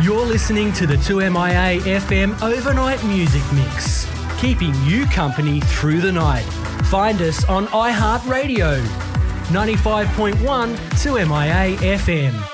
You're listening to the 2MIA FM Overnight Music Mix, keeping you company through the night. Find us on iHeartRadio, 95.1 2MIA FM.